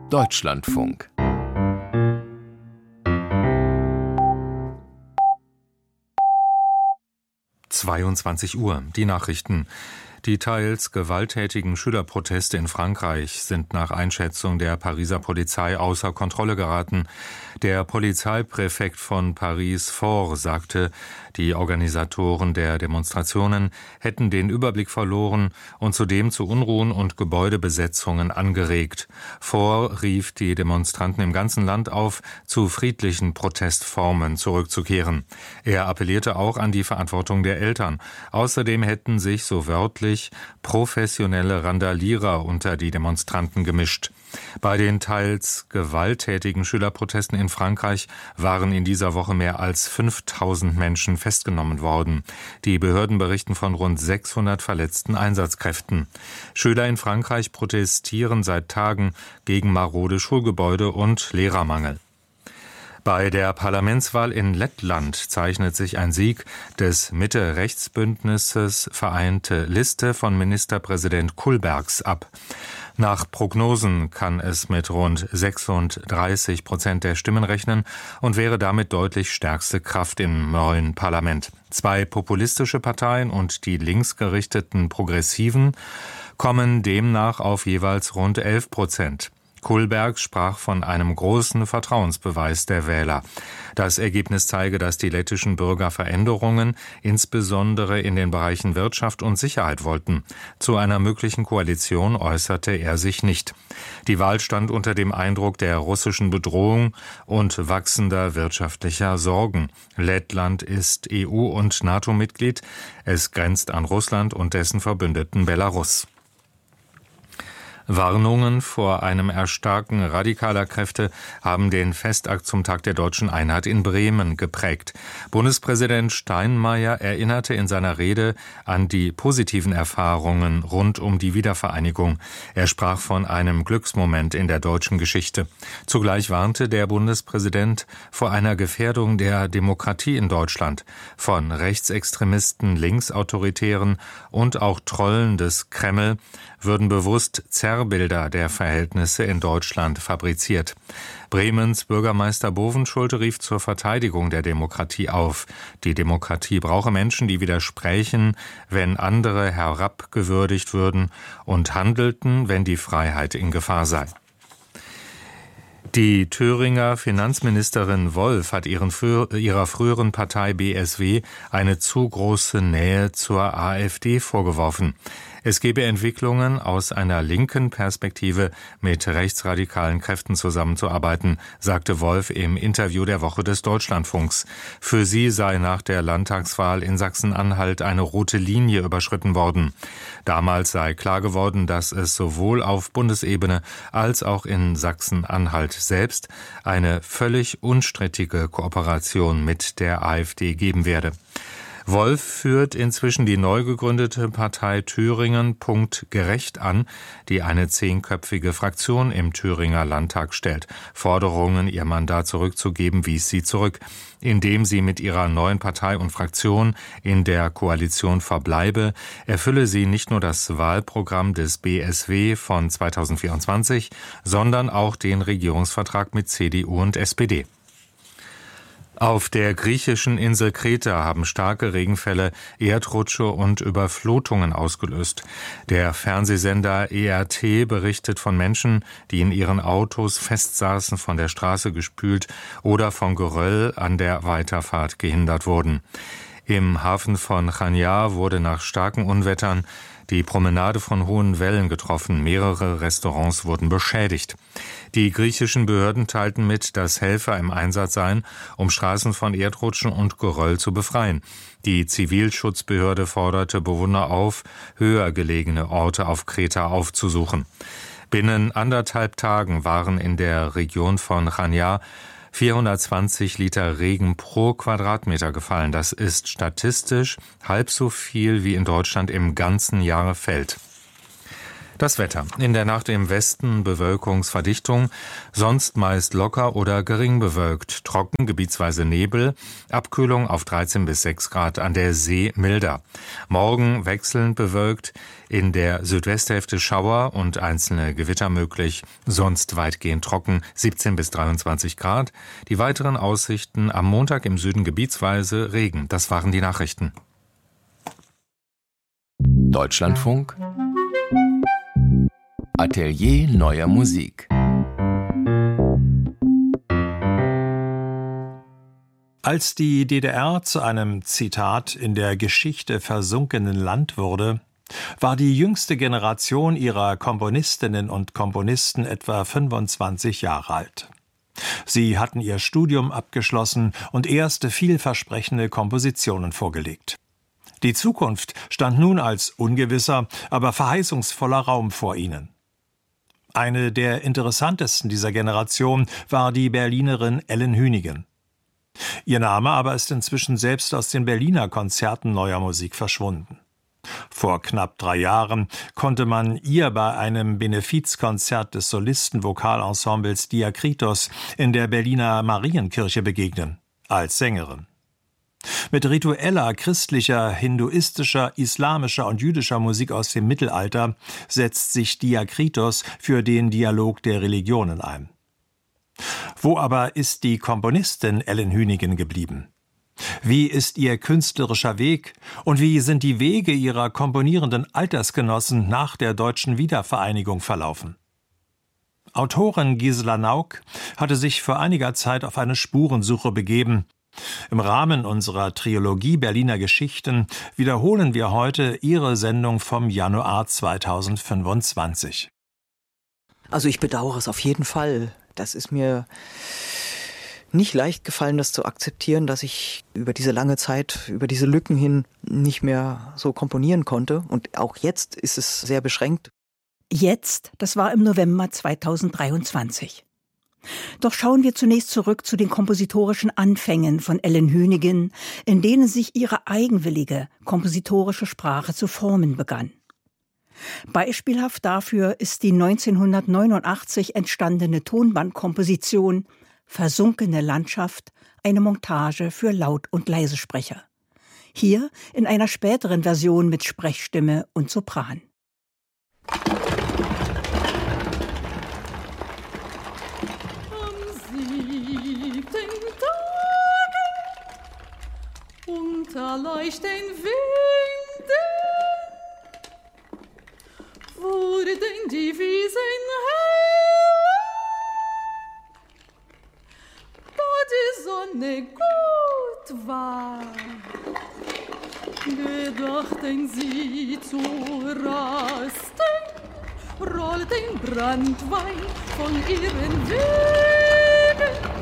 Deutschlandfunk. Uhr. Die Nachrichten. Die teils gewalttätigen Schülerproteste in Frankreich sind nach Einschätzung der Pariser Polizei außer Kontrolle geraten. Der Polizeipräfekt von Paris Faure sagte, die Organisatoren der Demonstrationen hätten den Überblick verloren und zudem zu Unruhen und Gebäudebesetzungen angeregt. Faure rief die Demonstranten im ganzen Land auf, zu friedlichen Protestformen zurückzukehren. Er appellierte auch an die Verantwortung der Eltern. Außerdem hätten sich, so wörtlich, professionelle Randalierer unter die Demonstranten gemischt. Bei den teils gewalttätigen Schülerprotesten in Frankreich waren in dieser Woche mehr als 5000 Menschen festgenommen worden. Die Behörden berichten von rund 600 verletzten Einsatzkräften. Schüler in Frankreich protestieren seit Tagen gegen marode Schulgebäude und Lehrermangel. Bei der Parlamentswahl in Lettland zeichnet sich ein Sieg des Mitte-Rechts-Bündnisses Vereinte Liste von Ministerpräsident Kullbergs ab. Nach Prognosen kann es mit rund 36% der Stimmen rechnen und wäre damit deutlich stärkste Kraft im neuen Parlament. Zwei populistische Parteien und die linksgerichteten Progressiven kommen demnach auf jeweils rund 11%. Kullberg sprach von einem großen Vertrauensbeweis der Wähler. Das Ergebnis zeige, dass die lettischen Bürger Veränderungen, insbesondere in den Bereichen Wirtschaft und Sicherheit wollten. Zu einer möglichen Koalition äußerte er sich nicht. Die Wahl stand unter dem Eindruck der russischen Bedrohung und wachsender wirtschaftlicher Sorgen. Lettland ist EU- und NATO-Mitglied. Es grenzt an Russland und dessen Verbündeten Belarus. Warnungen vor einem Erstarken radikaler Kräfte haben den Festakt zum Tag der deutschen Einheit in Bremen geprägt. Bundespräsident Steinmeier erinnerte in seiner Rede an die positiven Erfahrungen rund um die Wiedervereinigung. Er sprach von einem Glücksmoment in der deutschen Geschichte. Zugleich warnte der Bundespräsident vor einer Gefährdung der Demokratie in Deutschland, von Rechtsextremisten, Linksautoritären und auch Trollen des Kreml würden bewusst Zerrbilder der Verhältnisse in Deutschland fabriziert. Bremens Bürgermeister Bovenschulte rief zur Verteidigung der Demokratie auf. Die Demokratie brauche Menschen, die widersprechen, wenn andere herabgewürdigt würden und handelten, wenn die Freiheit in Gefahr sei. Die Thüringer Finanzministerin Wolf hat ihrer früheren Partei BSW eine zu große Nähe zur AfD vorgeworfen. Es gebe Entwicklungen, aus einer linken Perspektive mit rechtsradikalen Kräften zusammenzuarbeiten, sagte Wolf im Interview der Woche des Deutschlandfunks. Für sie sei nach der Landtagswahl in Sachsen-Anhalt eine rote Linie überschritten worden. Damals sei klar geworden, dass es sowohl auf Bundesebene als auch in Sachsen-Anhalt selbst eine völlig unstrittige Kooperation mit der AfD geben werde. Wolf führt inzwischen die neu gegründete Partei Thüringen Gerecht an, die eine 10-köpfige Fraktion im Thüringer Landtag stellt. Forderungen, ihr Mandat zurückzugeben, wies sie zurück. Indem sie mit ihrer neuen Partei und Fraktion in der Koalition verbleibe, erfülle sie nicht nur das Wahlprogramm des BSW von 2024, sondern auch den Regierungsvertrag mit CDU und SPD. Auf der griechischen Insel Kreta haben starke Regenfälle Erdrutsche und Überflutungen ausgelöst. Der Fernsehsender ERT berichtet von Menschen, die in ihren Autos festsaßen, von der Straße gespült oder von Geröll an der Weiterfahrt gehindert wurden. Im Hafen von Chania wurde nach starken Unwettern die Promenade von hohen Wellen getroffen. Mehrere Restaurants wurden beschädigt. Die griechischen Behörden teilten mit, dass Helfer im Einsatz seien, um Straßen von Erdrutschen und Geröll zu befreien. Die Zivilschutzbehörde forderte Bewohner auf, höher gelegene Orte auf Kreta aufzusuchen. Binnen 1,5 Tagen waren in der Region von Chania 420 Liter Regen pro Quadratmeter gefallen. Das ist statistisch halb so viel, wie in Deutschland im ganzen Jahr fällt. Das Wetter. In der Nacht im Westen Bewölkungsverdichtung, sonst meist locker oder gering bewölkt, trocken, gebietsweise Nebel, Abkühlung auf 13 bis 6 Grad, an der See milder. Morgen wechselnd bewölkt, in der Südwesthälfte Schauer und einzelne Gewitter möglich, sonst weitgehend trocken, 17 bis 23 Grad. Die weiteren Aussichten am Montag im Süden gebietsweise Regen. Das waren die Nachrichten. Deutschlandfunk Atelier neuer Musik. Als die DDR zu einem, Zitat, in der Geschichte versunkenen Land wurde, war die jüngste Generation ihrer Komponistinnen und Komponisten etwa 25 Jahre alt. Sie hatten ihr Studium abgeschlossen und erste vielversprechende Kompositionen vorgelegt. Die Zukunft stand nun als ungewisser, aber verheißungsvoller Raum vor ihnen. Eine der interessantesten dieser Generation war die Berlinerin Ellen Hünigen. Ihr Name aber ist inzwischen selbst aus den Berliner Konzerten neuer Musik verschwunden. Vor knapp 3 Jahren konnte man ihr bei einem Benefizkonzert des Solisten-Vokalensembles Diakritos in der Berliner Marienkirche begegnen, als Sängerin. Mit ritueller, christlicher, hinduistischer, islamischer und jüdischer Musik aus dem Mittelalter setzt sich Diakritos für den Dialog der Religionen ein. Wo aber ist die Komponistin Ellen Hünigen geblieben? Wie ist ihr künstlerischer Weg und wie sind die Wege ihrer komponierenden Altersgenossen nach der deutschen Wiedervereinigung verlaufen? Autorin Gisela Nauk hatte sich vor einiger Zeit auf eine Spurensuche begeben. Im Rahmen unserer Trilogie Berliner Geschichten wiederholen wir heute ihre Sendung vom Januar 2025. Also ich bedauere es auf jeden Fall. Das ist mir nicht leicht gefallen, das zu akzeptieren, dass ich über diese lange Zeit, über diese Lücken hin nicht mehr so komponieren konnte. Und auch jetzt ist es sehr beschränkt. Jetzt, das war im November 2023. Doch schauen wir zunächst zurück zu den kompositorischen Anfängen von Ellen Hünigen, in denen sich ihre eigenwillige kompositorische Sprache zu formen begann. Beispielhaft dafür ist die 1989 entstandene Tonbandkomposition Versunkene Landschaft, eine Montage für Laut- und Leisesprecher. Hier in einer späteren Version mit Sprechstimme und Sopran. Unter leuchten Winde wurden die Wiesen hell, da die Sonne gut war, gedachten sie zu rasten, rollten Branntwein von ihren Wegen.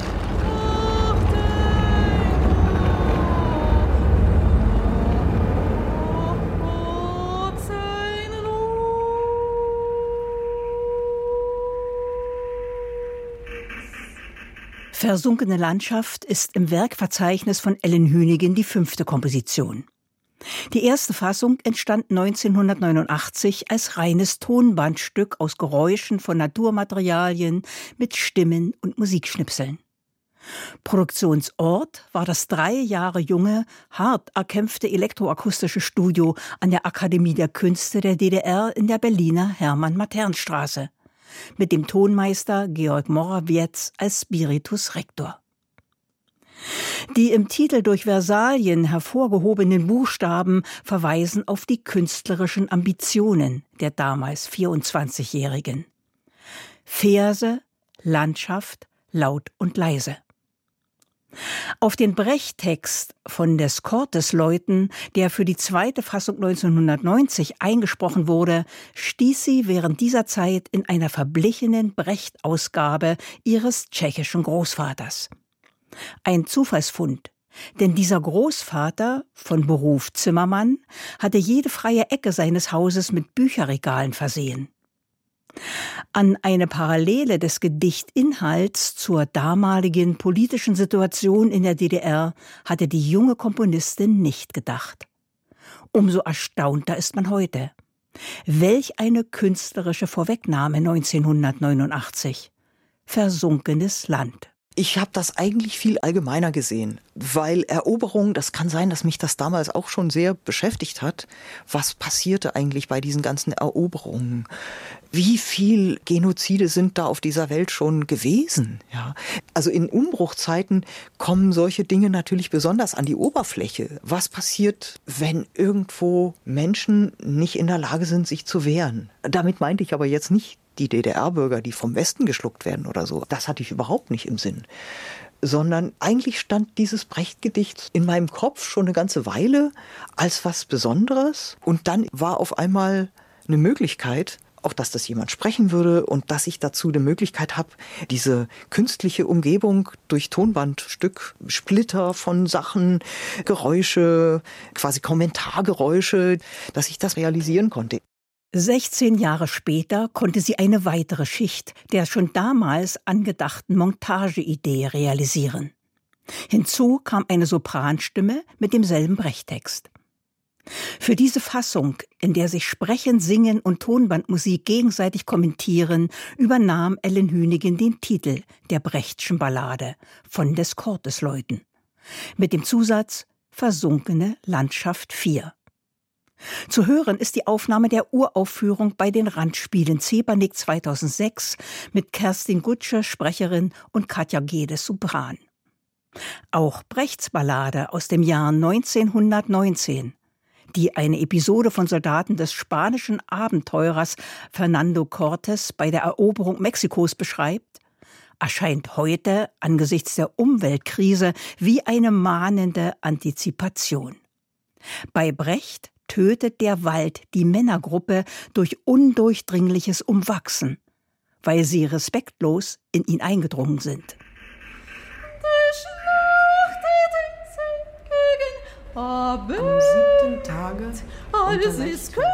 Versunkene Landschaft ist im Werkverzeichnis von Ellen Hünigen die 5. Komposition. Die erste Fassung entstand 1989 als reines Tonbandstück aus Geräuschen von Naturmaterialien mit Stimmen und Musikschnipseln. Produktionsort war das 3 Jahre junge, hart erkämpfte elektroakustische Studio an der Akademie der Künste der DDR in der Berliner Hermann-Matern-Straße. Mit dem Tonmeister Georg Morawiecz als Spiritus Rector. Die im Titel durch Versalien hervorgehobenen Buchstaben verweisen auf die künstlerischen Ambitionen der damals 24-Jährigen. Verse, Landschaft, laut und leise. Auf den Brecht-Text von des Cortes-Leuten, der für die 2. Fassung 1990 eingesprochen wurde, stieß sie während dieser Zeit in einer verblichenen Brecht-Ausgabe ihres tschechischen Großvaters. Ein Zufallsfund, denn dieser Großvater, von Beruf Zimmermann, hatte jede freie Ecke seines Hauses mit Bücherregalen versehen. An eine Parallele des Gedichtinhalts zur damaligen politischen Situation in der DDR hatte die junge Komponistin nicht gedacht. Umso erstaunter ist man heute. Welch eine künstlerische Vorwegnahme 1989. Versunkenes Land. Ich habe das eigentlich viel allgemeiner gesehen, weil Eroberung, das kann sein, dass mich das damals auch schon sehr beschäftigt hat. Was passierte eigentlich bei diesen ganzen Eroberungen? Wie viel Genozide sind da auf dieser Welt schon gewesen? Ja. Also in Umbruchzeiten kommen solche Dinge natürlich besonders an die Oberfläche. Was passiert, wenn irgendwo Menschen nicht in der Lage sind, sich zu wehren? Damit meinte ich aber jetzt nicht die DDR-Bürger, die vom Westen geschluckt werden oder so. Das hatte ich überhaupt nicht im Sinn. Sondern eigentlich stand dieses Brecht-Gedicht in meinem Kopf schon eine ganze Weile als was Besonderes. Und dann war auf einmal eine Möglichkeit, auch dass das jemand sprechen würde und dass ich dazu eine Möglichkeit habe, diese künstliche Umgebung durch Tonbandstück, Splitter von Sachen, Geräusche, quasi Kommentargeräusche, dass ich das realisieren konnte. 16 Jahre später konnte sie eine weitere Schicht der schon damals angedachten Montageidee realisieren. Hinzu kam eine Sopranstimme mit demselben Brechttext. Für diese Fassung, in der sich Sprechen, Singen und Tonbandmusik gegenseitig kommentieren, übernahm Ellen Hünigen den Titel der Brechtschen Ballade von des Cortesleuten mit dem Zusatz Versunkene Landschaft 4. Zu hören ist die Aufnahme der Uraufführung bei den Randspielen Zepernick 2006 mit Kerstin Gutsche, Sprecherin, und Katja Gedes, Sopran. Auch Brechts Ballade aus dem Jahr 1919, die eine Episode von Soldaten des spanischen Abenteurers Fernando Cortés bei der Eroberung Mexikos beschreibt, erscheint heute angesichts der Umweltkrise wie eine mahnende Antizipation. Bei Brecht tötet der Wald die Männergruppe durch undurchdringliches Umwachsen, weil sie respektlos in ihn eingedrungen sind. Am 7. Tage alles ist die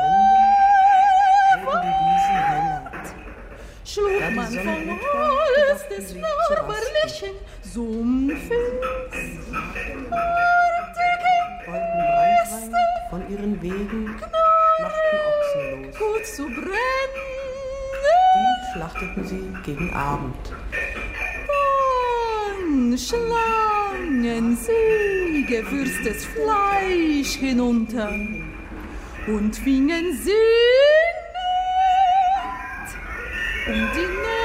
Wiesen heller. schlug man vom Holz des Nachbarlichen Sumpfes. Wollten Brandwein von ihren Wegen, machten Ochsen los. Kurz zu brennen, Die schlachteten sie gegen Abend. dann schlangen sie gewürztes Fleisch hinunter und fingen sie mit, um die